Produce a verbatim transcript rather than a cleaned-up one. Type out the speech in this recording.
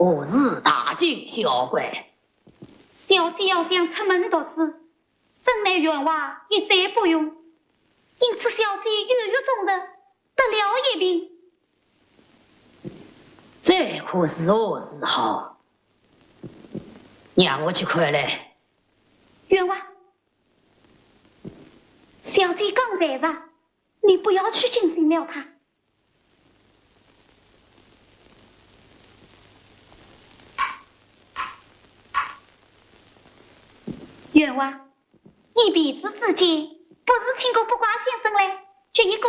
我是大惊小怪。 小姐要想出门读书，真乃员外一再不用，因此小姐郁郁中人，得了一病。 这可是何时好？让我去看来。 员外，小姐刚才吧，你不要去惊醒了她。员外，你彼此之间不是请过不挂先生嘞，就一个。